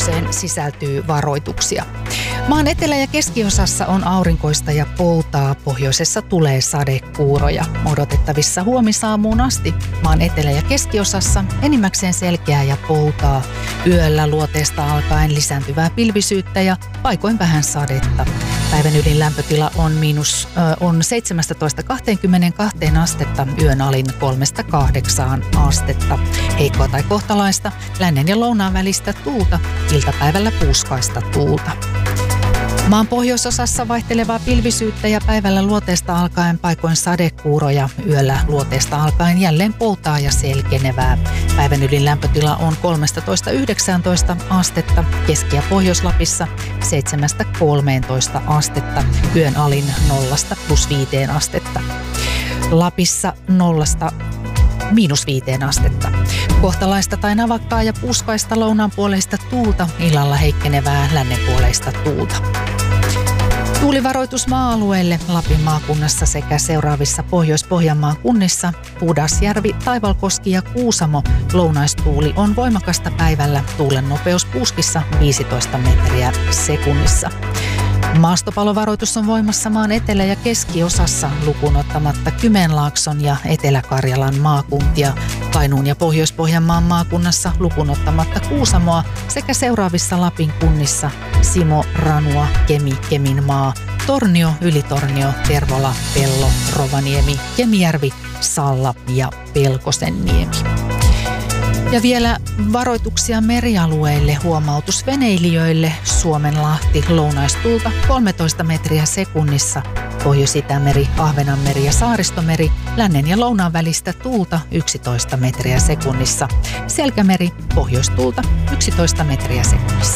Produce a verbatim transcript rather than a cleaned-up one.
lähetykseen sisältyy varoituksia. Maan etelä- ja keskiosassa on aurinkoista ja poutaa. Pohjoisessa tulee sadekuuroja. Odotettavissa huomisaamuun asti maan etelä- ja keskiosassa enimmäkseen selkeää ja poutaa. Yöllä luoteesta alkaen lisääntyvää pilvisyyttä ja paikoin vähän sadetta. Päivän ylin lämpötila on, miinus, äh, on seitsemästätoista kaksikymmentäkaksi astetta, yön alin kolmesta kahdeksaan astetta. Heikkoa tai kohtalaista, lännen ja lounaan välistä tuulta, iltapäivällä puuskaista tuulta. Maan pohjoisosassa vaihtelevaa pilvisyyttä ja päivällä luoteesta alkaen paikoin sadekuuroja, yöllä luoteesta alkaen jälleen poutaa ja selkenevää. Päivän ylin lämpötila on kolmestatoista yhdeksääntoista astetta, Keski- ja Pohjois-Lapissa seitsemästä kolmeentoista astetta, yön alin nollasta plus viiteen astetta. Lapissa nollasta miinus viiteen astetta. Kohtalaista tai navakkaa ja puuskaista lounaanpuoleista tuulta, illalla heikkenevää lännenpuoleista tuulta. Tuulivaroitus maa-alueelle Lapin maakunnassa sekä seuraavissa Pohjois-Pohjanmaan kunnissa Pudasjärvi, Taivalkoski ja Kuusamo. Lounaistuuli on voimakasta päivällä, tuulen nopeus puuskissa viisitoista metriä sekunnissa. Maastopalovaroitus on voimassa maan etelä- ja keskiosassa lukuun ottamatta Kymenlaakson ja Etelä-Karjalan maakuntia, Kainuun ja Pohjois-Pohjanmaan maakunnassa lukuun ottamatta Kuusamoa sekä seuraavissa Lapin kunnissa Simo, Ranua, Kemi, Keminmaa, Tornio, Ylitornio, Tervola, Pello, Rovaniemi, Kemijärvi, Salla ja Pelkosenniemi. Ja vielä varoituksia merialueille, huomautus veneilijöille, Suomenlahti, lounaistuulta kolmetoista metriä sekunnissa, Pohjois-Itämeri, Ahvenanmeri ja Saaristomeri, lännen ja lounaan välistä tuulta yksitoista metriä sekunnissa, Selkämeri, pohjoistuulta yksitoista metriä sekunnissa.